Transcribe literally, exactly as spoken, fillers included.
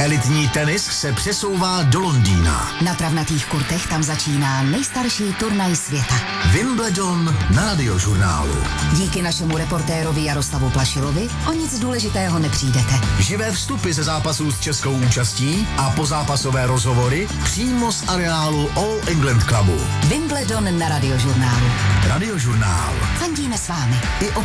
Elitní tenis se přesouvá do Londýna. Na travnatých kurtech tam začíná nejstarší turnaj světa. Wimbledon na Radiožurnálu. Díky našemu reportérovi Jaroslavu Plašilovi o nic důležitého nepřijdete. Živé vstupy ze zápasů s českou účastí a pozápasové rozhovory přímo z areálu All England Clubu. Wimbledon na Radiožurnálu. Radiožurnál. Fandíme s vámi. I o